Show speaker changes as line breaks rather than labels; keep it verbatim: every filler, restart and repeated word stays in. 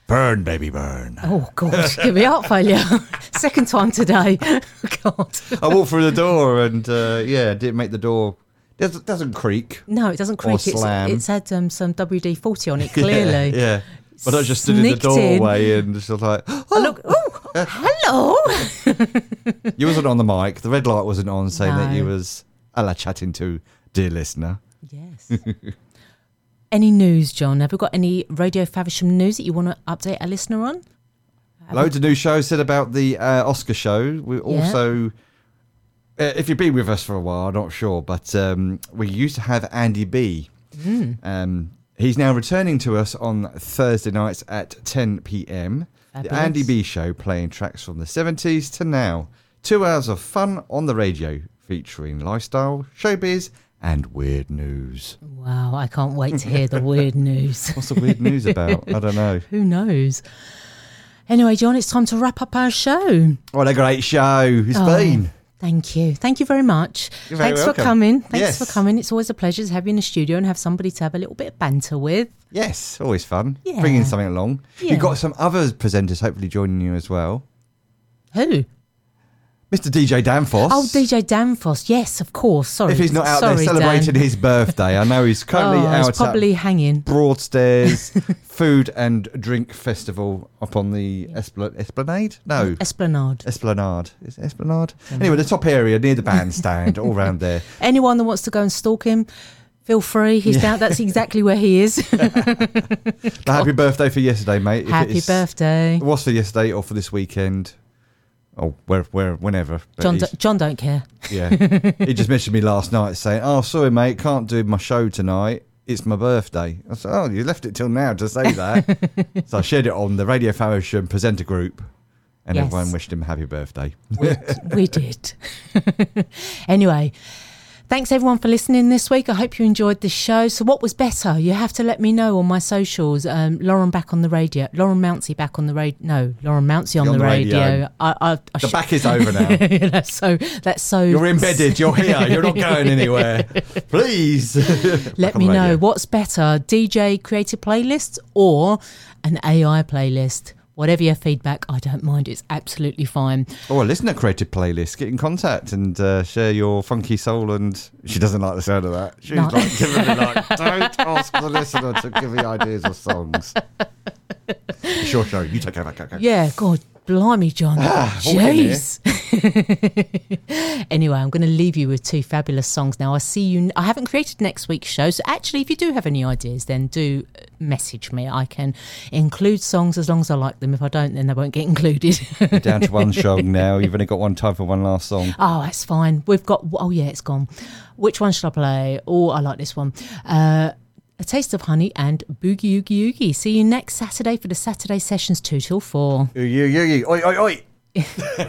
Burn, baby, burn.
Oh, God. Give me heart failure. Second time today. God.
I walked through the door and, uh, yeah, didn't make the door. It doesn't, doesn't creak.
No, it doesn't creak.
Or slam.
It's, it's had um, some W D forty on it, clearly.
yeah, yeah. But I just stood
Sneaked
in the doorway
in.
and just like, oh,
Oh, look. Oh, hello.
You wasn't on the mic. The red light wasn't on, saying
No.
that you was Allah chatting to dear listener.
Yes. Any news, John? Have we got any Radio Faversham news that you want to update our listener on?
Loads of new shows said about the uh, Oscar show. We also, uh, if you've been with us for a while, I'm not sure, but um, we used to have Andy B.
Mm.
Um, he's now returning to us on Thursday nights at ten p.m.
Fabulous.
The Andy B show, playing tracks from the seventies to now. Two hours of fun on the radio, featuring lifestyle, showbiz, and weird news.
Wow, I can't wait to hear the weird news.
What's the weird news about? I don't know.
Who knows? Anyway, John, it's time to wrap up our show.
What a great show it's
Oh,
been.
Thank you. Thank you very much.
You're very
Thanks
welcome.
for coming. Thanks
Yes.
for coming. It's always a pleasure to have you in the studio and have somebody to have a little bit of banter with.
Yes, always fun.
Yeah.
Bringing something along.
Yeah.
You've got some other presenters hopefully joining you as well.
Who?
Mister D J Danfoss.
Oh, D J Danfoss. Yes, of course. Sorry.
If he's not out
Sorry,
there celebrating
Dan.
his birthday. I know he's currently
oh,
out
he's probably
at
hanging.
Broadstairs Food and Drink Festival up on the Espl- Esplanade? No.
Esplanade.
Esplanade. Is it Esplanade? Anyway, the top area near the bandstand, all round there.
Anyone that wants to go and stalk him, feel free. He's down. That's exactly where he is.
But happy birthday for yesterday, mate. If
Happy
it is-
birthday.
It was for yesterday or for this weekend. Or where, where, whenever. But
John,
he's-
d- John don't care.
Yeah. He just messaged me last night saying, oh, sorry, mate, can't do my show tonight. It's my birthday. I said, oh, you left it till now to say that. So I shared it on the Radio Faversham presenter group and
Yes.
everyone wished him happy birthday.
We, we did. Anyway, thanks everyone for listening this week. I hope you enjoyed the show. So what was better? You have to let me know on my socials. Um, Lauren back on the radio. Lauren Mounsey back on the radio. No, Lauren Mounsey on,
On
the,
the
radio.
radio.
I, I, I
The
sh-
back is over now.
that's so. That's so.
You're embedded. You're here. You're not going anywhere. Please.
Let
Back on
me
the
know
radio.
what's better, D J creative playlists or an A I playlist. Whatever your feedback, I don't mind. It's absolutely fine.
Or a listener creative playlist. Get in contact and uh, share your funky soul. And she doesn't like the sound of that. She's
No.
like, giving me like, don't ask the listener to give me ideas of songs. It's your show. You take over. Go, go.
Yeah, God, blimey, John.
Ah, walk in here.
Jeez. Anyway, I'm going to leave you with two fabulous songs now. I see you. I haven't created next week's show, so actually, if you do have any ideas, then do message me. I can include songs as long as I like them. If I don't, then they won't get included.
You're down to one song now. You've only got one time for one last song.
Oh, that's fine. We've got. Oh, yeah, it's gone. Which one should I play? Oh, I like this one. Uh, A Taste of Honey and Boogie Oogie Oogie. See you next Saturday for the Saturday sessions two till four.
You, you, you. Oi, oi, oi.